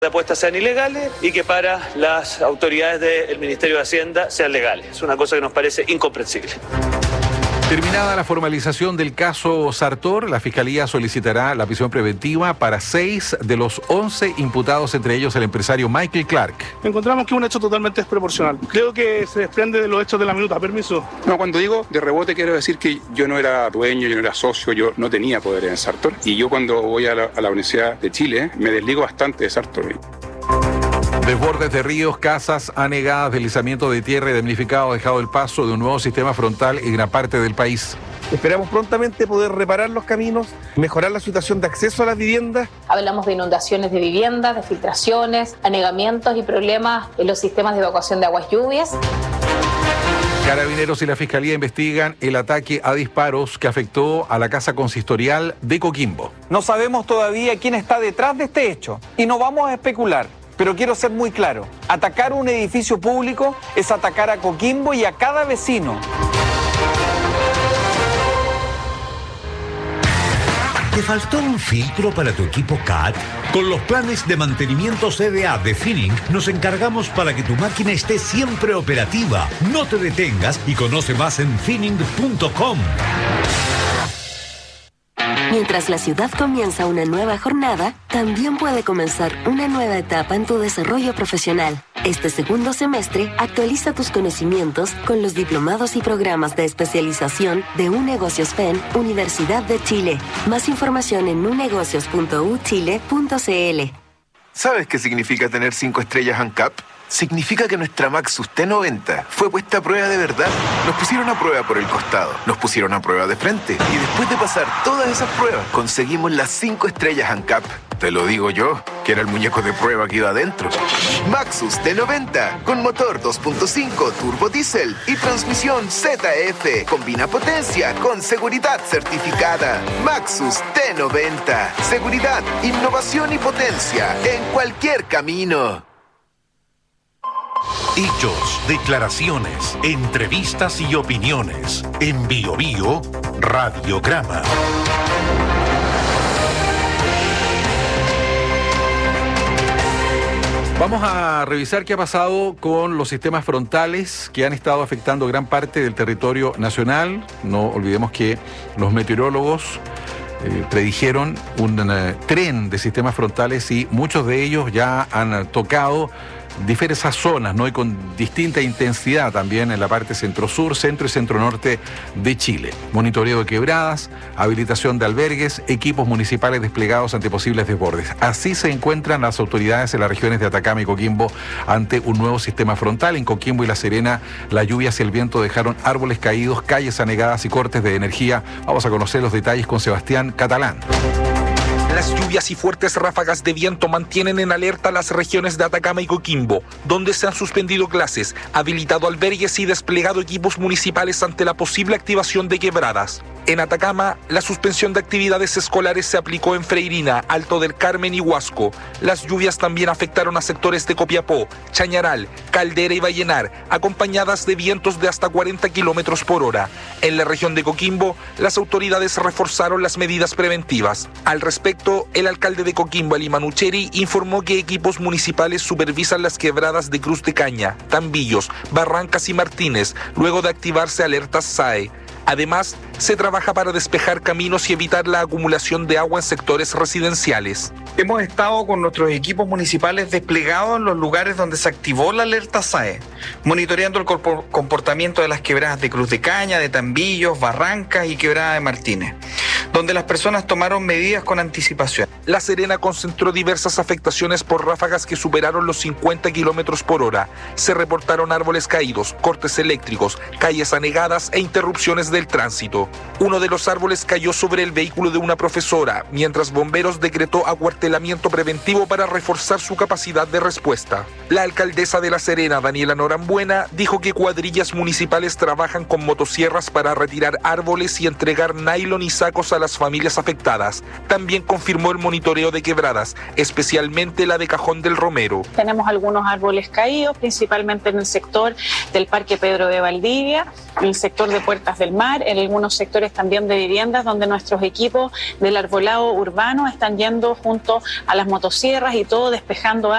de apuestas sean ilegales y que para las autoridades del Ministerio de Hacienda sean legales. Es una cosa que nos parece incomprensible. Terminada la formalización del caso Sartor, la Fiscalía solicitará la prisión preventiva para 6 de los 11 imputados, entre ellos el empresario Michael Clark. Encontramos que es un hecho totalmente desproporcional. Creo que se desprende de los hechos de la minuta. Permiso. No, cuando digo de rebote quiero decir que yo no era dueño, yo no era socio, yo no tenía poder en Sartor. Y yo cuando voy a la Universidad de Chile me desligo bastante de Sartor. Desbordes de ríos, casas anegadas, deslizamiento de tierra y damnificado ha dejado el paso de un nuevo sistema frontal en gran parte del país. Esperamos prontamente poder reparar los caminos, mejorar la situación de acceso a las viviendas. Hablamos de inundaciones de viviendas, de filtraciones, anegamientos y problemas en los sistemas de evacuación de aguas lluvias. Carabineros y la Fiscalía investigan el ataque a disparos que afectó a la casa consistorial de Coquimbo. No sabemos todavía quién está detrás de este hecho y no vamos a especular. Pero quiero ser muy claro, atacar un edificio público es atacar a Coquimbo y a cada vecino. ¿Te faltó un filtro para tu equipo CAT? Con los planes de mantenimiento CDA de Finning nos encargamos para que tu máquina esté siempre operativa. No te detengas y conoce más en finning.com. Mientras la ciudad comienza una nueva jornada, también puede comenzar una nueva etapa en tu desarrollo profesional. Este segundo semestre, actualiza tus conocimientos con los diplomados y programas de especialización de UNegocios FEN, Universidad de Chile. Más información en unegocios.uchile.cl. ¿Sabes qué significa tener 5 estrellas ANCAP? Significa que nuestra Maxus T90 fue puesta a prueba de verdad. Nos pusieron a prueba por el costado, nos pusieron a prueba de frente y después de pasar todas esas pruebas, conseguimos las 5 estrellas ANCAP. Te lo digo yo, que era el muñeco de prueba que iba adentro. Maxus T90, con motor 2.5 turbo diésel y transmisión ZF. Combina potencia con seguridad certificada. Maxus T90. Seguridad, innovación y potencia en cualquier camino. Hechos, declaraciones, entrevistas y opiniones. En Bio Bio, Radiograma. Vamos a revisar qué ha pasado con los sistemas frontales que han estado afectando gran parte del territorio nacional. No olvidemos que los meteorólogos predijeron un tren de sistemas frontales y muchos de ellos ya han tocado diversas zonas, ¿no? Y con distinta intensidad también en la parte centro-sur, centro y centro-norte de Chile. Monitoreo de quebradas, habilitación de albergues, equipos municipales desplegados ante posibles desbordes. Así se encuentran las autoridades en las regiones de Atacama y Coquimbo ante un nuevo sistema frontal. En Coquimbo y La Serena, la lluvia y el viento dejaron árboles caídos, calles anegadas y cortes de energía. Vamos a conocer los detalles con Sebastián Catalán. Las lluvias y fuertes ráfagas de viento mantienen en alerta las regiones de Atacama y Coquimbo, donde se han suspendido clases, habilitado albergues y desplegado equipos municipales ante la posible activación de quebradas. En Atacama, la suspensión de actividades escolares se aplicó en Freirina, Alto del Carmen y Huasco. Las lluvias también afectaron a sectores de Copiapó, Chañaral, Caldera y Vallenar, acompañadas de vientos de hasta 40 kilómetros por hora. En la región de Coquimbo, las autoridades reforzaron las medidas preventivas. Al respecto, el alcalde de Coquimbo, Ali Manucheri, informó que equipos municipales supervisan las quebradas de Cruz de Caña, Tambillos, Barrancas y Martínez, luego de activarse alertas SAE. Además, se trabaja para despejar caminos y evitar la acumulación de agua en sectores residenciales. Hemos estado con nuestros equipos municipales desplegados en los lugares donde se activó la alerta SAE, monitoreando el comportamiento de las quebradas de Cruz de Caña, de Tambillos, Barrancas y Quebrada de Martínez, donde las personas tomaron medidas con anticipación. La Serena concentró diversas afectaciones por ráfagas que superaron los 50 kilómetros por hora. Se reportaron árboles caídos, cortes eléctricos, calles anegadas e interrupciones del tránsito. Uno de los árboles cayó sobre el vehículo de una profesora, mientras bomberos decretó acuartelamiento preventivo para reforzar su capacidad de respuesta. La alcaldesa de La Serena, Daniela Norambuena, dijo que cuadrillas municipales trabajan con motosierras para retirar árboles y entregar nylon y sacos a las familias afectadas. También confirmó el monitoreo de quebradas, especialmente la de Cajón del Romero. Tenemos algunos árboles caídos, principalmente en el sector del Parque Pedro de Valdivia, en el sector de Puertas del Mar, en algunos sectores también de viviendas, donde nuestros equipos del arbolado urbano están yendo junto a las motosierras y todo despejando